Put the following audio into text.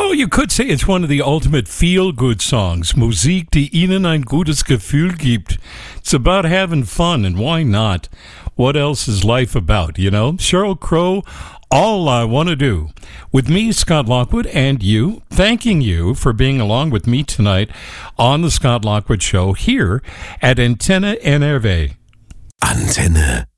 Oh, you could say it's one of the ultimate feel-good songs. Musik, die Ihnen ein gutes Gefühl gibt. It's about having fun, and why not? What else is life about, you know? Sheryl Crow, All I Want to Do. With me, Scott Lockwood, and you, thanking you for being along with me tonight on the Scott Lockwood Show here at Antenne NRV. Antenne